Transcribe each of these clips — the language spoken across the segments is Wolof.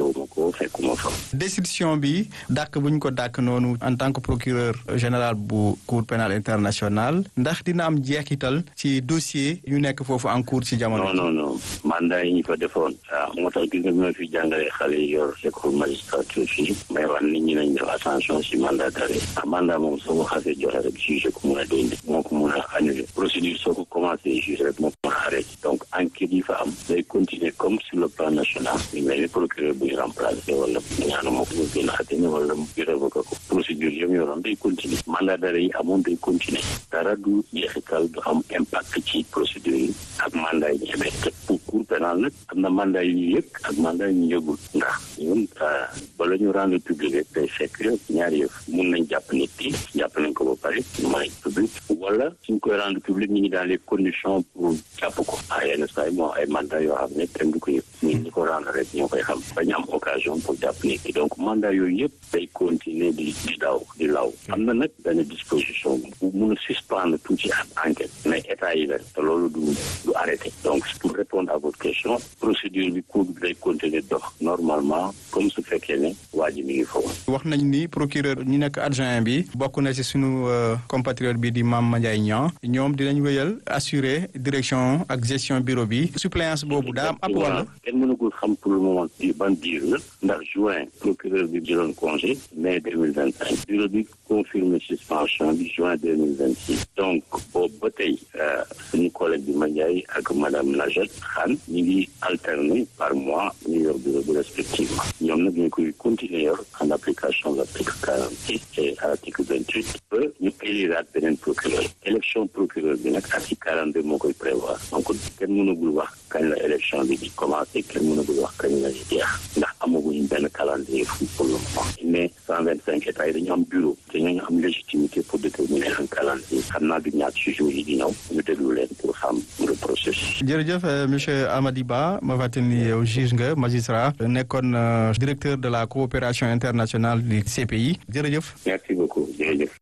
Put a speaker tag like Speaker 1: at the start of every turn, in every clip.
Speaker 1: xawma ko fekkuma fa.
Speaker 2: décision bi dàkk bu ñu ko dàkk noonu en tant que procureur général bu cour pénale internationale ndax dina am jeexital ci dossier yu nekk foofu en cours ci jamono.
Speaker 1: non mandat yi ñu fa defoon. waaw moo tax gis nga bi ma fi jàngalee xale yi yor école magistrature fii may wax nit ñi nañ def attention si mandat d'arrêt. mandat moom soo ko xasee joxe rek juge ko mun a dindi moo ko mun a annuler procédure soo ko commencé juge rek moo ko mun a arrêté donc enquête yi fa am day continuer comme sur le plan national ñu mel ni procureur bu ñu remplacé wala ñaanu moo ko ñu gën a atténué wala mu révoqué ko procédure yëpp yoroon day continuer mandat d'arrêt yi amoon day continuer dara du jeexital du am impact ci procédure yi ak mandat yi ñu amee te pour cour pénal nag am na mandat yu ñu yëg ak mandat yu ñu yëgul ndax ñun bala ñu rendre public rek day fekk ñaari yëf mun nañ jàpp nit ki jàpp nañ ko ba pare ñu mën a public wala suñ koy rendre public ñu ngi dans les conditions pour jàpp ko yenn saa yi moo ay mandat yoo xam ne kenn du ko yëg ñi ko rendre rek ñoo koy xam bañu am occasion pour jàpp nit ki donc mandat yooyu yëpp day continuer di law am na nag benn disposition bu mun a suspendre tuuti enquête mais état yi la te loolu du arrêté donc pour répondre à votre question procédure bi cour bi day continuer dox normalement comme su fekkee ne waa ji mi ngi foofu.
Speaker 2: wax nañ ni procureur ñi nekk adjoint bi bokk na ci sunu compatriote bi di Mame Mandiaye Niang ñoom dinañ wéyal assurer direction ak gestion bureau bi suppléance boobu daa am ab wàll.
Speaker 1: kenn mënagul xam pour le moment ban diir la ndax juin procureur bi jëloon congé mai 2025 bureau bi confirmé suspension bi juin 2026 donc boobu ba tey suñu collègue bi Mandiaye ak madame Najat Khan ñu ngi alterner par mois ñu yor bureau bi respectivement ñoom nag ñu koy continuer yor en application de l'article 46 et article 28 ba ñu éliraat beneen procureur élection procureur bi nag article 42 moo koy prévoir donc kenn mënagul wax kañ la élection bi di commencé kenn mënagul wax kañ la di jeex ndax amaguñ benn calendrier pour le moment mais 125 états yi dañu am bureau te ñooñu am légitimité pour déterminer un calendrier xam naa du ñaat ci jours yi di ñëw ñu déglu leen pour xam le processus.
Speaker 2: jërëjëf monsieur Amady Ba ma fàttali ni yow juge nga magistrat nekkoon directeur de la coopération internationale du CPI jërëjëf.
Speaker 1: merci beaucoup jërëjëf.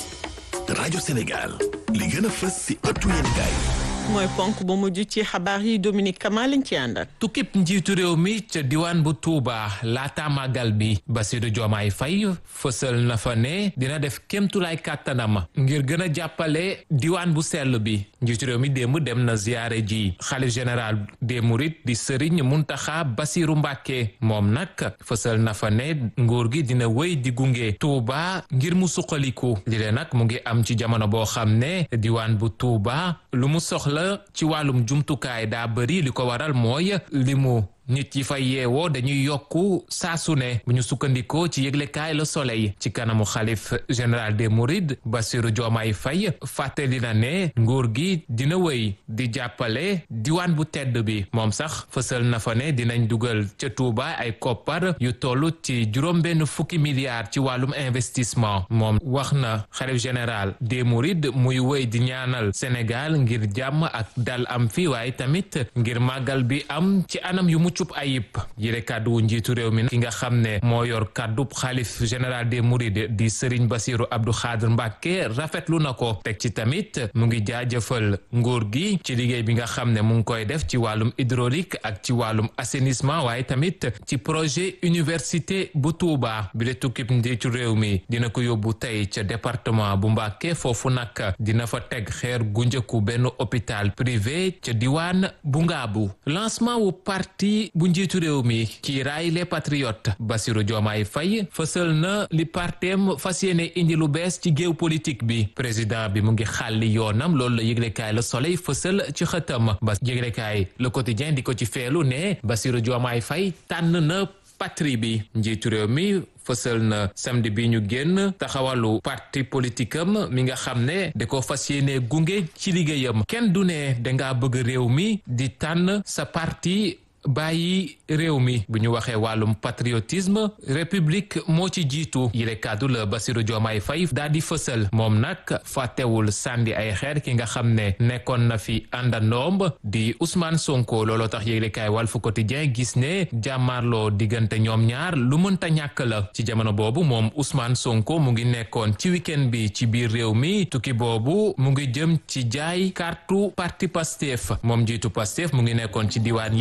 Speaker 3: rajo Sénégal li gën a fës si ëttu yéenekaay
Speaker 4: mooy ponk ba mujj ci xabaar yi Dominique Kama lañ ci àndal.
Speaker 5: tukkib njiitu réew mi ca diwaan bu Touba laata màggal bi Bassirou Diomaye Faye fësal na fa ne dina def kéemtulaay kàttanam ngir gën a jàppale diwaan bu sell bi njiitu réew mi démb dem na ziyaare ji xalif général des Mourides di Serigne Mountakha Bassirou Mbacké moom nag fësal na fa ne nguur gi dina wéy di gunge Touba ngir mu suqaliku li leen nag mu ngi am ci jamono boo xam ne diwaan bu Touba lu mu soxla ci wàllum jumtukaay daa bëri li ko waral mooy limu nit yi fay yeewoo dañuy yokku saa su ne bu ñu sukkandikoo ci yëglekaay Le Soleil ci kanamu xalif général des Mourides Bassirou Diomaye Faye fàttali na ne nguur gi dina wéy di jàppale diwaan bu tedd bi moom sax fësal na fa ne dinañ dugal ca Touba ay koppar yu toll ci juróom-benn fukki milliards ci wàllum investissement moom wax na xalif général des Mourides muy wéy di ñaanal Sénégal ngir jàmm ak dal am fi waaye tamit ngir màggal bi am ci anam yu mucc ayib yile kàddu wu njiitu réew mi ki nga xam ne moo yor kàddu xalif général des Mourides di Serigne Bassirou Abdou Khadre Mbacké rafetlu na ko teg ci tamit mu ngi jaajëfal nguur gi ci liggéey bi nga xam ne mu ngi koy def ci wàllum hydraulique ak ci wàllum assainissement waaye tamit ci projet université bu Touba bi le tukkib njiitu réew mi dina ko yóbbu tey ca département bu Mbacké foofu nag dina fa teg xeer gu njëkku benn hôpital privé ca diwaan bu Ngaabu lancement wu parti bu njiitu réew mi ci raay les patriotes Bassirou Diomaye Faye fësal na li parteem fas yéene indi lu bees ci géew politique bi président bi mu ngi xàlli yoonam loolu la yëglekaay Le Soleil fësal ci xëtam ba yëglekaay Le Quotidien di ko ci feelu ne Bassirou Diomaye Faye tànn na patrie bi njiitu réew mi fësal na samedi bi ñu génn taxawalu parti politique am mi nga xam ne da ko fas yéene gunge ci liggéeyam kenn du ne dangaa bëgg réew mi di tànn sa parti bàyyi réew mi bu ñu waxee wàllum patriotisme république moo ci jiitu yile kàddu la Bassirou Diomaye Faye daal di fësal moom nag fàttewul sànni ay xeer ki nga xam ne nekkoon na fi àndandoom di Ousmane Sonko looloo tax yëglekaay Walf Quotidien gis ne jàmmaarloo diggante ñoom ñaar lu mënta ñàkk la ci jamono boobu moom Ousmane Sonko mu ngi nekkoon ci week-end bi ci biir réew mi tukki boobu mu ngi jëm ci jaay kartu parti Pastef moom jiitu Pastef mu ngi nekkoon ci diwaan yi di Sébi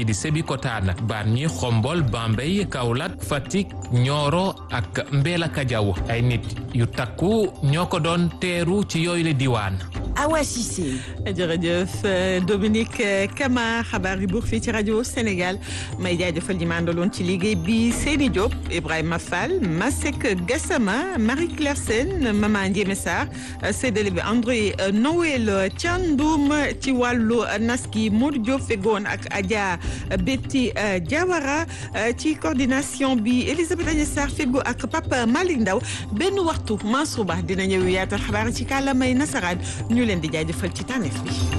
Speaker 5: Sébikotane Bargny Xombol Bambey Kaolack Fatick Nioro ak Mbelakadiaw ay nit yu takku ñoo ko doon teeru ci yooyu le diwaan.
Speaker 6: Awa Cissé.
Speaker 4: jërëjëf Dominique Kama xabaar yi buur fii ci rajo Sénégal may jaajëfal ñi ma àndaloon ci liggéey bi Seyni Diop Ibrahima Fall Masek Gassama Marie Claire Sène Maman Ndiémé Sarr séddale bi André Noël Thiandoum ci wàllu naski Modou Diop fegoon ak Adja Betty Diawara ci coordination bi Elisabeth Agnès Sarr fego ak Papa Malick Ndaw benn waxtu Mansour Ba dina ñëw yaatal xabaar ci kàllaamay nasaraan ñu leen di jaajëfal ci tànneef bi